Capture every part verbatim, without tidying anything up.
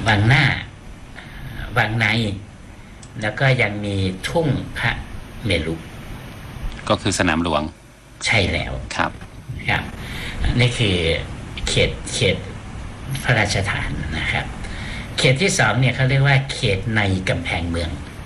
วังหน้าวังในแล้วก็ยังมีทุ่งพระเมรุก็คือสนามหลวงใช่แล้วครับครับนี่คือเขตเขตพระราชฐานนะครับเขตที่สองเนี่ยเขาเรียกว่าเขตในกำแพงเมือง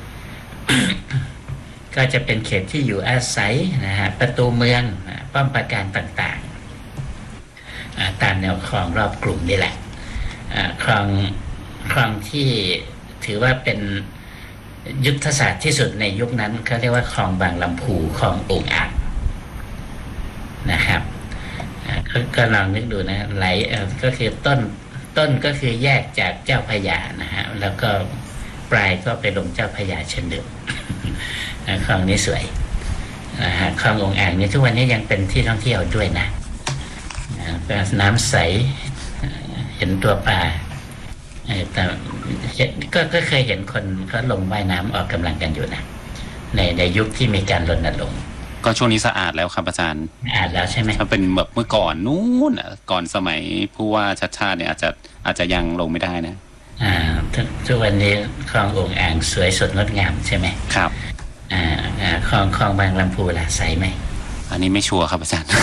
ก็จะเป็นเขตที่อยู่อาศัยนะฮะประตูเมืองป้อมปราการต่างๆตามแนวคลองรอบกรุงนี่แหละคลองคลองที่ถือว่าเป็นยุทธศาสตร์ที่สุดในยุคนั้นเขาเรียกว่าคลองบางลำพูคลองโอ่งอ่างนะครับก็ลองนึกดูนะไหลก็คือต้นต้นก็คือแยกจากเจ้าพระยานะฮะแล้วก็ปลายก็ไปลงเจ้าพระยาเช่นเดิมคลองนี้สวยนะฮะคลองโอ่งอ่างนี้ทุกวันนี้ยังเป็นที่ท่องเที่ยวด้วยนะน้ำใสเห็นตัวปลาแต่ก็ก็เคยเห็นคนเขาลงว่ายน้ำออกกำลังกันอยู่นะในในยุคที่มีการรณรงค์ก็ช่วงนี้สะอาดแล้วครับอาจารย์สะอาดแล้วใช่ไหมถ้าเป็นแบบเมื่อก่อนนู้นก่อนสมัยผู้ว่าชัดชาติเนี่ยอาจจะอาจจะยังลงไม่ได้นะอ่าทุกวันนี้คลองโอ่งอ่างสวยสดงดงามใช่ไหมครับอ่าอ่าคลองคลองบางลำพูล่ะใสไหมอันนี้ไม่ชัวร์ครับอาจารย์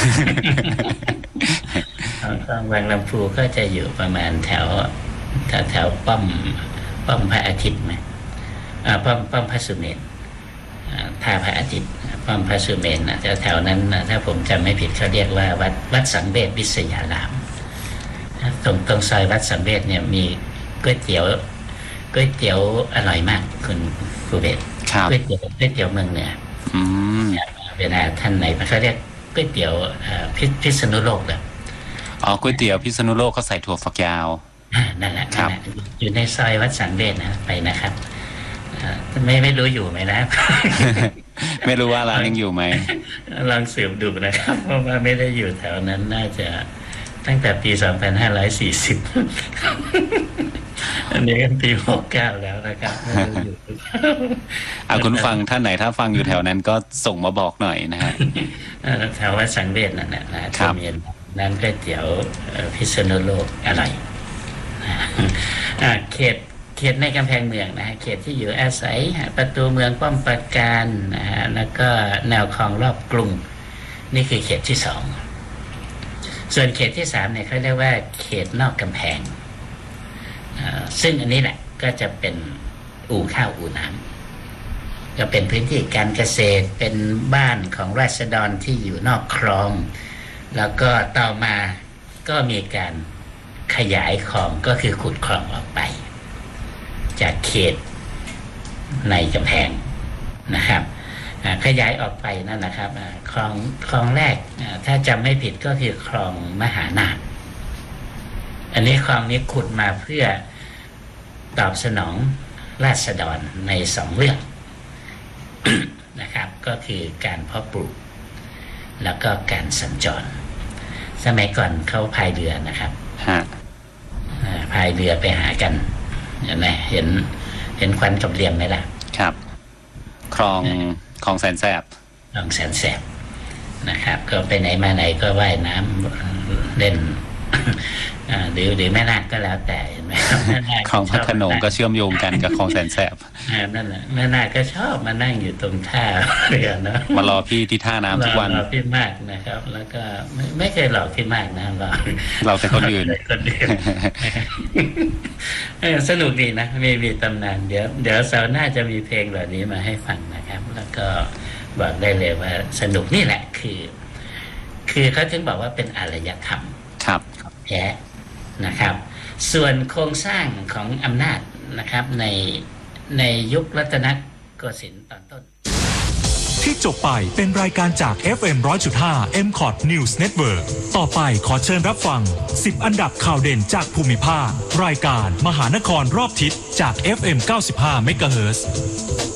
คลองบางลำพูก็จะอยู่ประมาณแถวแถวแถวป้อมป้อมพระอาทิตย์ไหมอ่าป้อมป้อมพระสุเมรุท่าพระอาทิตย์ป้อมพระสุเมรุนะแถวนั้นถ้าผมจำไม่ผิดเขาเรียกว่าวัดวัดสังเวชวิทยารามตรงตรงซอยวัดสังเวชเนี่ยมีก๋วยเตี๋ยวก๋วยเตี๋ยวอร่อยมากคุณครูเบศก๋วยเตี๋ยวก๋วยเตี๋ยวเมืองเหนือเวลาท่านไหนเขาเรียกก๋วยเตี๋ยวพิษณุโลกเลยอ๋อก๋วยเตี๋ยวพิษณุโลกเขาใส่ถั่วฝักยาวนั่นแหละอยู่ในซอยวัดสังเวชนะไปนะครับไม่ไม่รู้อยู่ไหมนะไม่รู้ว่าร้านยังอยู่ไหมลองสืบดูนะครับเพราะว่าไม่ได้อยู่แถวนั้นน่าจะตั้งแต่ปีสองพันห้าร้อยสี่สิบอันนี้กันปีหกเก้าแล้วนะครับไม่รู้อยู่อ่ะคุณฟังท่านไหนถ้าฟังอยู่แถวนั้นก็ส่งมาบอกหน่อยนะฮะแถววัดสังเวชนั่นแหละนะจะมีร้านก๋วยเตี๋ยวพิษณุโลกอร่อยเขตเขตในกำแพงเมืองนะเขตที่อยู่อาศัยประตูเมืองป้อมปราการนะฮะแล้วก็แนวคลองรอบกรุงนี่คือเขตที่สองส่วนเขตที่สามเนี่ยเขาเรียกว่าเขตนอกกำแพงซึ่งอันนี้แหละก็จะเป็นอู่ข้าวอู่น้ำก็เป็นพื้นที่การเกษตรเป็นบ้านของราษฎรที่อยู่นอกคลองแล้วก็ต่อมาก็มีการขยายคลองก็คือขุดคลองออกไปจากเขตในกำแพงนะครับขยายออกไปนั่นนะครับคลองคลองแรกถ้าจำไม่ผิดก็คือคลองมหานาคอันนี้คลองนี้ขุดมาเพื่อตอบสนองราษฎรในสองเรื่อง นะครับก็คือการเพาะปลูกแล้วก็การสัญจรสมัยก่อนเขาพายเรือนะครับพายเรือไปหากันเห็นไหมเห็นเห็นควันกับเรียมไหมล่ะครับคลองคลองแสนแสบคลองแสนแสบนะครับก็ไปไหนมาไหนก็ว่ายน้ำเล่นหรือหรือแม่นาคก็แล้วแต่เห็นไหมคลองพระโขนงก็เชื่อมโยงกันกับคลองแสนแสบนั่นแหละแม่นาคก็ชอบมานั่งอยู่ตรงท่าเรือเนาะมารอพี่ที่ท่าน้ำทุกวันรอพี่มากนะครับแล้วก็ไม่ไม่เคยหลอกพี่มากนะเราเราแต่คนอื่นคนอื่นสนุกดีนะมีมีตำนานเดี๋ยวเดี๋ยวเสาร์หน้าจะมีเพลงแบบนี้มาให้ฟังนะครับแล้วก็บอกได้เลยว่าสนุกนี่แหละคือคือเขาถึงบอกว่าเป็นอารยธรรมครับแท้นะครับส่วนโครงสร้างของอำนาจนะครับในในยุครัตนโกสินทร์ตอนต้นที่จบไปเป็นรายการจาก เอฟ เอ็ม หนึ่งร้อยจุดห้า เอ็ม คอท News Network ต่อไปขอเชิญรับฟังสิบอันดับข่าวเด่นจากภูมิภาครายการมหานครรอบทิศจาก เอฟ เอ็ม เก้าสิบห้า เมกะเฮิรตซ์